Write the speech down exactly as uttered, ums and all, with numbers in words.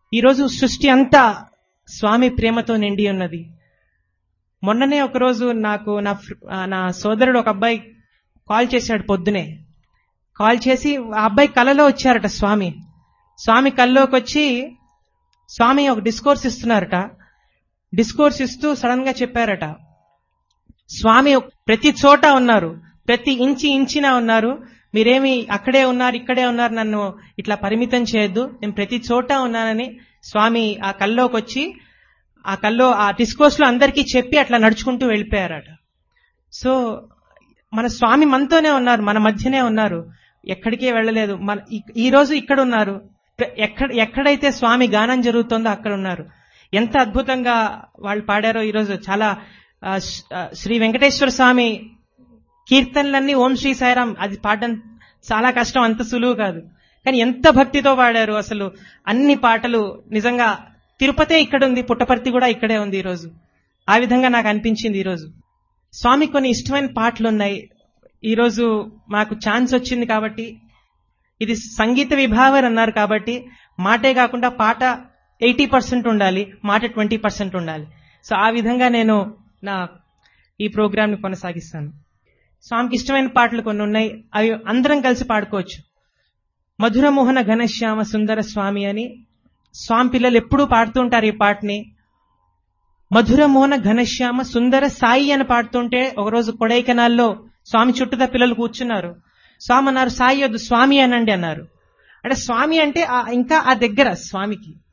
ఈరోజు సృష్టి అంతా స్వామి ప్రేమతో నిండి ఉన్నది. మొన్ననే ఒకరోజు నాకు నా నా సోదరుడు ఒక అబ్బాయి కాల్ చేశాడు పొద్దునే. కాల్ చేసి ఆ అబ్బాయి కలలో వచ్చారట స్వామి. స్వామి కల్లోకి వచ్చి స్వామి ఒక డిస్కోర్స్ ఇస్తున్నారట. డిస్కోర్స్ ఇస్తూ సడన్ గా చెప్పారట, స్వామి ప్రతి చోట ఉన్నారు, ప్రతి ఇంచి ఇంచిన ఉన్నారు, మీరేమి అక్కడే ఉన్నారు ఇక్కడే ఉన్నారు, నన్ను ఇట్లా పరిమితం చేయొద్దు, నేను ప్రతి చోట ఉన్నానని స్వామి ఆ కల్లోకి వచ్చి ఆ కల్లో ఆ డిస్కోర్స్ లో అందరికీ చెప్పి అట్లా నడుచుకుంటూ వెళ్ళిపోయారట. సో మన స్వామి మనతోనే ఉన్నారు, మన మధ్యనే ఉన్నారు, ఎక్కడికే వెళ్ళలేదు. మన ఈ రోజు ఇక్కడ ఉన్నారు, ఎక్కడ ఎక్కడైతే స్వామి గానం జరుగుతుందో అక్కడ ఉన్నారు. ఎంత అద్భుతంగా వాళ్ళు పాడారో ఈరోజు. చాలా శ్రీ వెంకటేశ్వర స్వామి కీర్తనలన్నీ ఓం శ్రీ సాయిరాం, అది పాడడం చాలా కష్టం, అంత సులువు కాదు. కానీ ఎంత భక్తితో పాడారు అసలు. అన్ని పాటలు నిజంగా తిరుపతే ఇక్కడ ఉంది, పుట్టపర్తి కూడా ఇక్కడే ఉంది ఈరోజు. ఆ విధంగా నాకు అనిపించింది ఈరోజు. స్వామి కొన్ని ఇష్టమైన పాటలు ఉన్నాయి. ఈరోజు మాకు ఛాన్స్ వచ్చింది కాబట్టి, ఇది సంగీత విభావర్ అన్నారు కాబట్టి మాటే కాకుండా పాట ఎయిటీ పర్సెంట్ ఉండాలి, మాట ట్వంటీ పర్సెంట్ ఉండాలి. సో ఆ విధంగా నేను నా ఈ ప్రోగ్రామ్ ని కొనసాగిస్తాను. స్వామికి ఇష్టమైన పాటలు కొన్ని ఉన్నాయి, అవి అందరం కలిసి పాడుకోవచ్చు. మధురమోహన ఘనశ్యామ సుందర స్వామి అని స్వామి పిల్లలు ఎప్పుడూ పాడుతూ ఉంటారు ఈ పాటని. మధురమోహన ఘనశ్యామ సుందర సాయి అని పాడుతుంటే ఒకరోజు కొడైకెనాల్లో స్వామి చుట్టూతా పిల్లలు కూర్చున్నారు. స్వామి అన్నారు, సాయి వద్దు స్వామి అనండి అన్నారు. అంటే స్వామి అంటే ఇంకా ఆ దగ్గర స్వామికి